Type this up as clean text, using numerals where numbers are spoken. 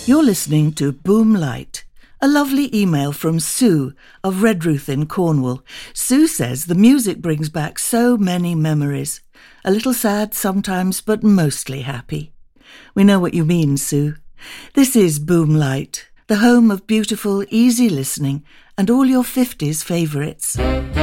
You're listening to Boom Light, a lovely email from Sue of Redruth in Cornwall. Sue says the music brings back so many memories. A little sad sometimes, but mostly happy. We know what you mean, Sue. This is Boom Light, the home of beautiful, easy listening and all your 50s favourites.